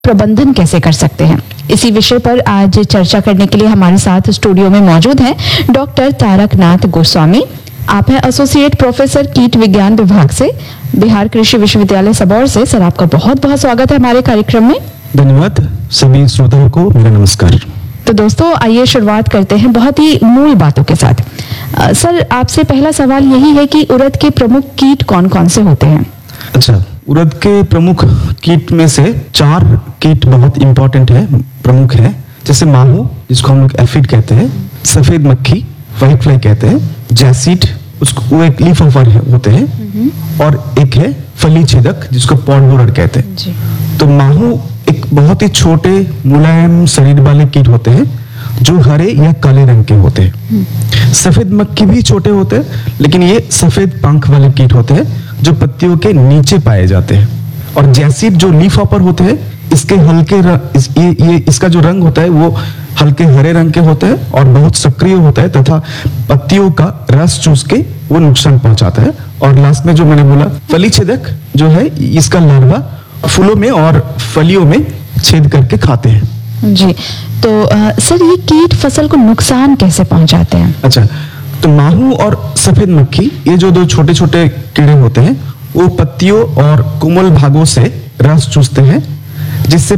प्रबंधन कैसे कर सकते हैं, इसी विषय पर आज चर्चा करने के लिए हमारे साथ स्टूडियो में मौजूद हैं डॉक्टर तारकनाथ गोस्वामी। आप हैं एसोसिएट प्रोफेसर कीट विज्ञान विभाग से, बिहार कृषि विश्वविद्यालय सबौर से। सर, आपका बहुत बहुत स्वागत है हमारे कार्यक्रम में। धन्यवाद। सभी श्रोताओं को मेरा नमस्कार। तो दोस्तों, आइए शुरुआत करते हैं बहुत ही मूल बातों के साथ। सर, आपसे पहला सवाल यही है कि उड़द के प्रमुख कीट कौन कौन से होते हैं? अच्छा, उड़द के प्रमुख कीट में से 4 कीट बहुत इंपॉर्टेंट है, प्रमुख है। जैसे माहू, जिसको हम लोग एफिड कहते हैं, सफेद मक्खी, व्हाइट फ्लाई कहते हैं, जैसिड, उसको वो एक लीफ ऑफर होते हैं, और एक है फली छेदक, जिसको पॉड बोरर कहते हैं जी। तो माहू एक बहुत ही छोटे मुलायम शरीर वाले कीट होते हैं जो हरे या काले रंग के होते हैं। सफेद मक्खी भी छोटे होते हैं, लेकिन ये सफेद पंख वाले कीट होते हैं जो पत्तियों के नीचे पाए जाते हैं। और जैसिड जो लीफ हॉपर होते हैं, इसके हल्के इसका जो रंग होता है वो हल्के हरे रंग के होते हैं और बहुत सक्रिय होता है, तथा पत्तियों का रस चूस के वो नुकसान पहुंचाता है। और लास्ट में जो मैंने बोला फली छेदक जो है, इसका लार्वा फूलों में और फलियों में छेद करके खाते हैं जी। तो सर, ये कीट फसल को नुकसान कैसे पहुंचाते हैं? अच्छा, तो माहू और सफेद मक्खी, ये जो 2 छोटे छोटे कीड़े होते हैं, वो पत्तियों और कोमल भागों से रस चूसते हैं, जिससे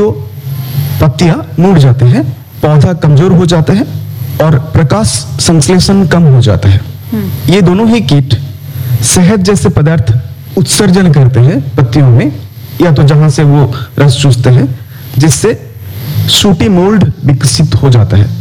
पत्तियां मुड़ जाते हैं, पौधा कमजोर हो जाता है और प्रकाश संश्लेषण कम हो जाता है। ये दोनों ही कीट शहद जैसे पदार्थ उत्सर्जन करते हैं पत्तियों में, या तो जहां से वो रस चूसते हैं, जिससे सूटी मोल्ड विकसित हो जाता है।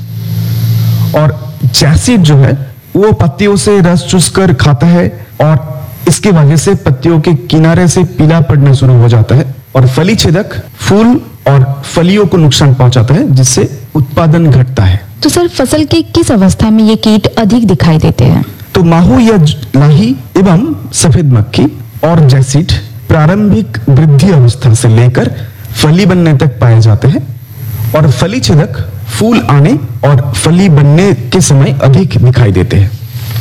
और जैसिड जो है वो पत्तियों से रस चूसकर खाता है, और इसकी वजह से पत्तियों के किनारे से पीला पड़ना शुरू हो जाता है। और फली छेदक फूल और फलियों को नुकसान पहुंचाता है, जिससे उत्पादन घटता है। तो सर, फसल की किस अवस्था में ये कीट अधिक दिखाई देते हैं? तो माहू या लाही एवं सफेद मक्खी और जैसिड प्रारंभिक वृद्धि अवस्था से लेकर फली बनने तक पाए जाते हैं, और फली छेदक फूल आने और फली बनने के समय अधिक दिखाई देते हैं।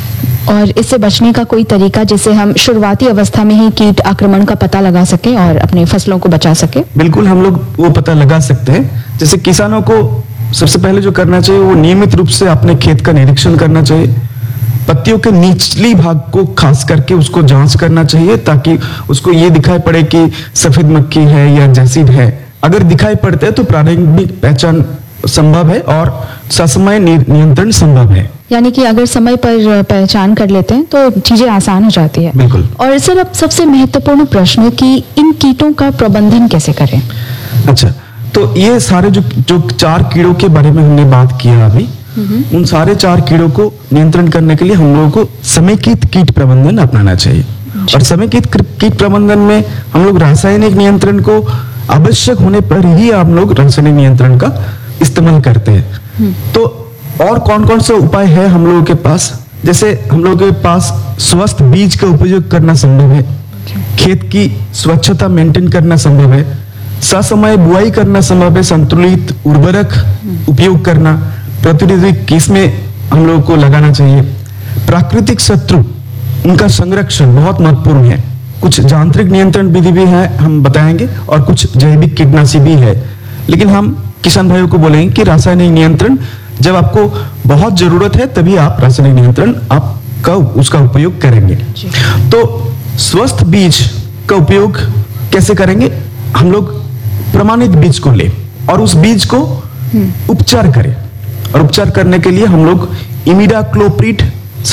और इससे बचने का कोई तरीका, जिससे हम शुरुआती अवस्था में ही कीट आक्रमण का पता लगा सके और अपनी फसलों को बचा सके? बिल्कुल, हम लोग वो पता लगा सकते हैं। जैसे किसानों को सबसे पहले जो करना चाहिए, वो नियमित रूप से अपने खेत का निरीक्षण करना चाहिए। पत्तियों के निचली भाग को खास करके उसको जांच करना चाहिए, ताकि उसको ये दिखाई पड़े कि सफेद मक्खी है या जैसिड है। अगर दिखाई पड़ते हैं तो प्रारंभिक पहचान संभव है और ससमय नियंत्रण संभव है। यानी कि अगर समय पर पहचान कर लेते हैं तो चीजें आसान हो जाती है। बिल्कुल। और सर, अब सबसे महत्वपूर्ण प्रश्न है कि इन कीटों का प्रबंधन कैसे करें? अच्छा, तो ये सारे जो 4 कीड़ों के बारे में हमने बात किया अभी, उन सारे 4 कीड़ों को नियंत्रण करने के लिए हम लोगों को समेकित कीट प्रबंधन अपनाना चाहिए। और समेकित कीट प्रबंधन में हम लोग रासायनिक नियंत्रण को आवश्यक होने पर ही हम लोग रासायनिक नियंत्रण का इस्तेमाल करते हैं। तो और कौन कौन से उपाय है हम लोगों के पास? जैसे हम लोगों के पास स्वस्थ बीज का उपयोग करना संभव है, खेत की स्वच्छता मेंटेन करना संभव है, ससमय बुआई करना संभव है, संतुलित उर्वरक उपयोग करना, प्रतिरोधी किस्में हम लोगों को लगाना चाहिए। प्राकृतिक शत्रु, उनका संरक्षण बहुत महत्वपूर्ण है। कुछ यांत्रिक नियंत्रण विधि भी है, हम बताएंगे, और कुछ जैविक कीटनाशी भी है। लेकिन हम किसान भाइयों को बोलेंगे कि रासायनिक नियंत्रण जब आपको बहुत जरूरत है तभी आप रासायनिक नियंत्रण आपका उसका उपयोग करेंगे। तो स्वस्थ बीज का उपयोग कैसे करेंगे? हम लोग प्रमाणित बीज को ले और उस बीज को उपचार करें। और उपचार करने के लिए हम लोग इमिडाक्लोप्रिड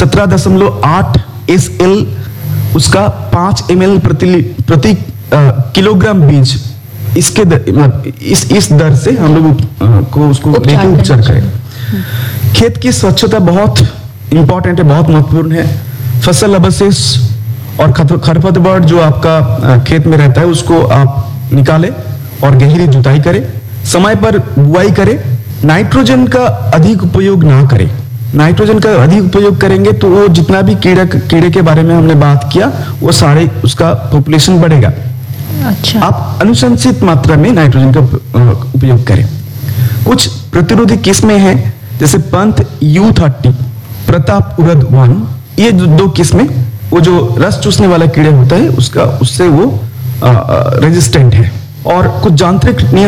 17.8 SL उसका 5 ml प्रति किलोग्राम बीज, इसके इस दर से हम लोग को उसको लेके उपचार करें। खेत की स्वच्छता बहुत इंपॉर्टेंट है, बहुत महत्वपूर्ण है। फसल अवशेष और खरपतवार जो आपका खेत में रहता है उसको आप निकालें और गहरी जुताई करें। समय पर बुआई करें। नाइट्रोजन का अधिक उपयोग ना करें। नाइट्रोजन का अधिक उपयोग करेंगे तो वो जितना भी कीड़े के बारे में हमने बात किया वो सारे उसका पॉपुलेशन बढ़ेगा। अच्छा। आप अनुशंसित मात्रा में नाइट्रोजन का उपयोग करें। कुछ प्रतिरोधी किस्में हैं जैसे पंथ U30, प्रताप उड़द 1, ये 2 किस्में वो जो रस चूसने वाला कीड़ा होता है उससे वो रेजिस्टेंट है और कुछ यांत्रिक